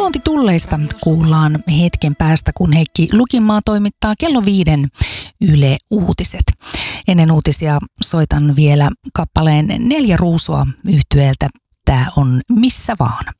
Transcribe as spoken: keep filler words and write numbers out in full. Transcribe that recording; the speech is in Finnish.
Tuontitulleista kuullaan hetken päästä, kun Heikki Lukinmaa toimittaa kello viiden Yle Uutiset. Ennen uutisia soitan vielä kappaleen Neljä ruusua -yhtyeeltä. Tää on Missä vaan.